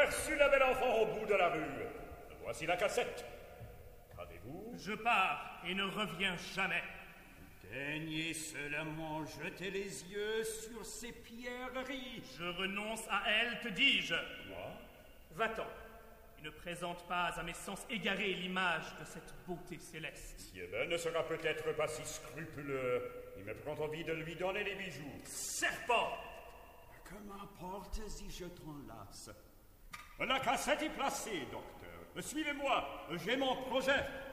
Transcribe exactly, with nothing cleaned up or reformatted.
aperçu la belle enfant au bout de la rue. Voici la cassette. Qu'avez-vous? Je pars et ne reviens jamais. Daignez seulement jeter les yeux sur ces pierreries. Je renonce à elles, te dis-je. Quoi? Va-t'en. Et ne présente pas à mes sens égarés l'image de cette beauté céleste. Siebel ne sera peut-être pas si scrupuleux. Il me prend envie de lui donner les bijoux. Serpent! Que m'importe si je t'enlace? La cassette est placée, docteur. Suivez-moi, j'ai mon projet.